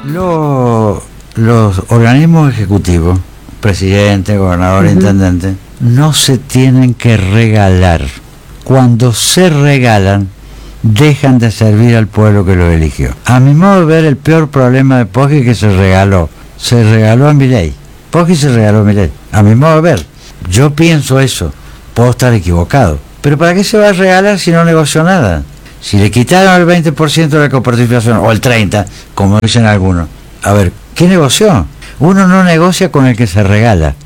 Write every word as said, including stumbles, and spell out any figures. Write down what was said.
Lo- los organismos ejecutivos, presidente, gobernador, uh-huh. intendente, no se tienen que regalar. Cuando se regalan, dejan de servir al pueblo que los eligió. A mi modo de ver, el peor problema de Poggi es que se regaló. Se regaló a Milei. Poggi se regaló a Milei. A mi modo de ver. Yo pienso eso. Puedo estar equivocado. Pero ¿para qué se va a regalar si no negoció nada? Si le quitaron el veinte por ciento de la coparticipación, o el treinta por ciento, como dicen algunos. A ver, ¿qué negoció? Uno no negocia con el que se regala.